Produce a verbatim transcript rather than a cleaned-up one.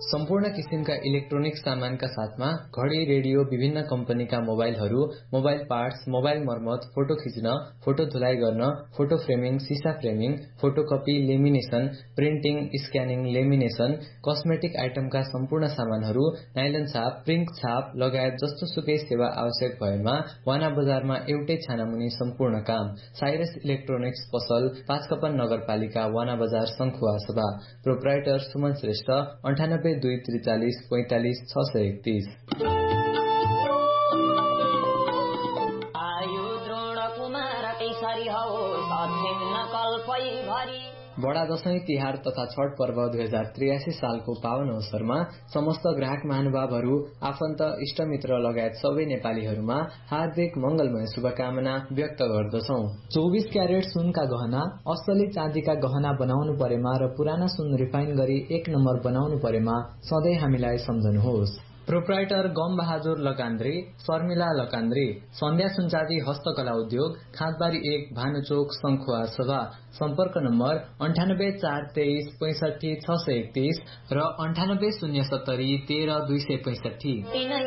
सम्पूर्ण किसिमका इलेक्ट्रोनिक सामानका साथमा घडी, रेडियो, विभिन्न कम्पनीका मोबाइलहरू, मोबाइल पार्ट्स, मोबाइल मर्मत, फोटो खिच्न, फोटो धुलाइ गर्न, फोटो फ्रेमिङ, सिसा framing, photocopy, lamination, printing, scanning, lamination, cosmetic आइटमका सम्पूर्ण सामानहरू, नाइलन छाप, प्रिन्ट छाप लगायत जस्तो सुकै सेवा आवश्यक भएमा वाना बजारमा एउटै छानामुनि सम्पूर्ण काम। साइरस इलेक्ट्रोनिक्स पसल, पाँचकपन नगरपालिका, वाना बजार, सङ्खुवासभा। प्रोप्राइटर सुमन श्रेष्ठ, अन्ठानब्बे दुई त्रिचालिस पैंतालिस छ सय एकतीस। बडा दशैं तिहार तथा छठ पर्व दुई हजार त्रियासी सालको पावन अवसरमा समस्त ग्राहक महानुभावहरू, आफन्त, इष्टमित्र लगायत सबै नेपालीहरूमा हार्दिक मंगलमय शुभकामना व्यक्त गर्दछौ। चौबीस क्यारेट सुनका गहना, असली चाँदीका गहना बनाउनु परेमा र पुराना सुन रिफाइन गरी एक नम्बर बनाउनु परेमा सधैँ हामीलाई सम्झनुहोस्। प्रोप्राइटर गम बहादुर लकान्द्री, शर्मिला लकान्द्री, सन्ध्या सुनचाँदी हस्तकला उद्योग, खाँदबारी एक, भानुचोक, सङ्खुवा सभा। सम्पर्क नम्बर अन्ठानब्बे चार तेइस पैंसठी छ सय एकतीस र अन्ठानब्बे शून्य सत्तरी तेह्र दुई सय पैंसठी।